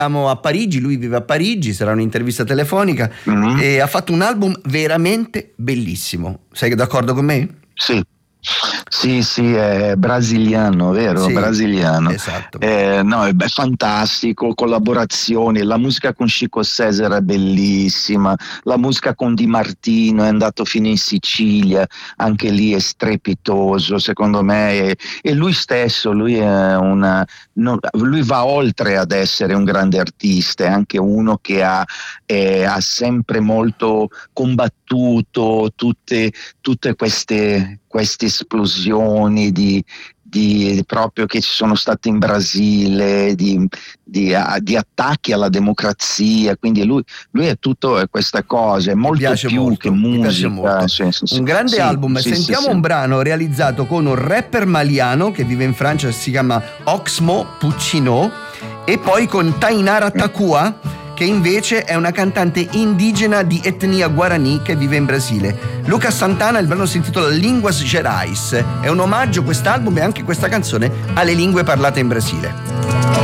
Siamo a Parigi, lui vive a Parigi, sarà un'intervista telefonica, e ha fatto un album veramente bellissimo. Sei d'accordo con me? Sì, è brasiliano, vero? Sì, brasiliano. esatto. No, è fantastico, collaborazioni, la musica con Chico Cesare è bellissima, la musica con Di Martino, è andato fino in Sicilia, anche lì è strepitoso, secondo me, e lui stesso, lui va oltre ad essere un grande artista, è anche uno che ha sempre molto combattuto tutte queste esplosioni di proprio che ci sono state in Brasile, di attacchi alla democrazia, quindi lui è tutto questa cosa, è molto più molto, che musica. Un grande album. Sentiamo un brano realizzato con un rapper maliano che vive in Francia, si chiama Oxmo Puccino, e poi con Tainara Takua, che invece è una cantante indigena di etnia guarani che vive in Brasile. Lucas Santana, il brano si intitola Linguas Gerais. È un omaggio, quest'album e anche questa canzone, alle lingue parlate in Brasile.